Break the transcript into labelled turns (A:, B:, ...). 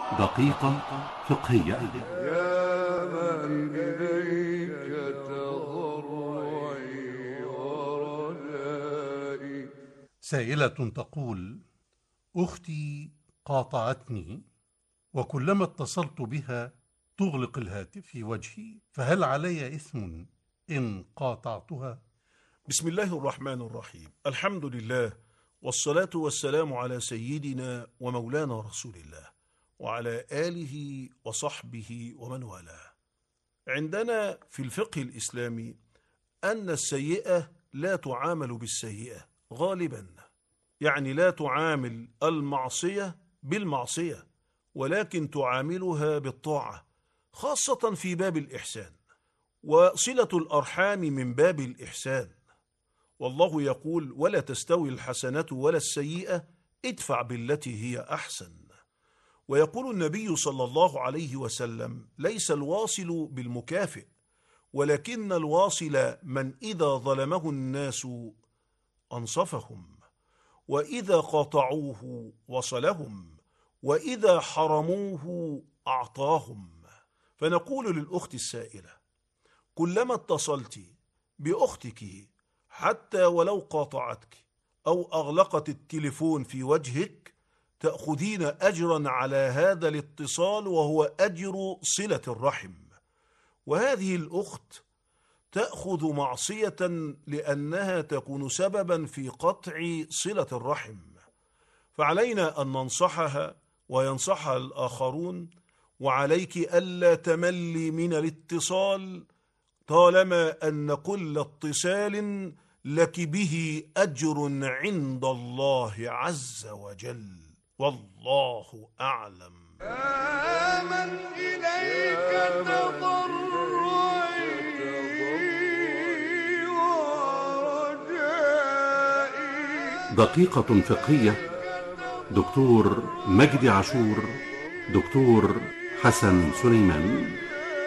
A: دقيقة فقهية.
B: يا من إليك تضرعي ورجائي.
C: سائلة تقول: أختي قاطعتني، وكلما اتصلت بها تغلق الهاتف في وجهي، فهل علي إثم إن قاطعتها؟
D: بسم الله الرحمن الرحيم. الحمد لله، والصلاة والسلام على سيدنا ومولانا رسول الله وعلى آله وصحبه ومن والاه. عندنا في الفقه الإسلامي أن السيئة لا تعامل بالسيئة غالبا، يعني لا تعامل المعصية بالمعصية، ولكن تعاملها بالطاعة، خاصة في باب الإحسان، وصلة الأرحام من باب الإحسان. والله يقول: ولا تستوي الحسنة ولا السيئة، ادفع بالتي هي أحسن. ويقول النبي صلى الله عليه وسلم: ليس الواصل بالمكافئ، ولكن الواصل من إذا ظلمه الناس أنصفهم، وإذا قاطعوه وصلهم، وإذا حرموه أعطاهم. فنقول للأخت السائلة: كلما اتصلت بأختك حتى ولو قاطعتك أو أغلقت التليفون في وجهك، تأخذين أجرا على هذا الاتصال، وهو أجر صلة الرحم. وهذه الأخت تأخذ معصية لأنها تكون سببا في قطع صلة الرحم، فعلينا أن ننصحها وينصحها الآخرون، وعليك ألا تملي من الاتصال، طالما أن كل اتصال لك به أجر عند الله عز وجل، والله أعلم.
B: يا من إليك تضرعي ورجائي.
A: دقيقة فقهية. دكتور مجدي عاشور، دكتور حسن سليمان.